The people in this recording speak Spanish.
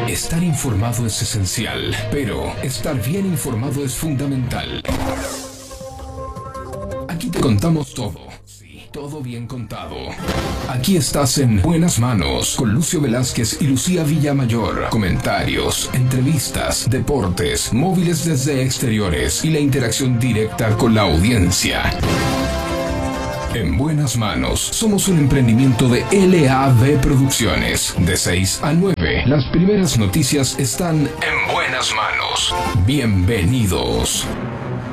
Estar informado es esencial, pero estar bien informado es fundamental. Aquí te contamos todo. Sí, todo bien contado. Aquí estás en buenas manos con Lucio Velázquez y Lucía Villamayor. Comentarios, entrevistas, deportes, móviles desde exteriores y la interacción directa con la audiencia. En buenas manos, somos un emprendimiento de LAV Producciones. De 6 a 9, las primeras noticias están en buenas manos. Bienvenidos.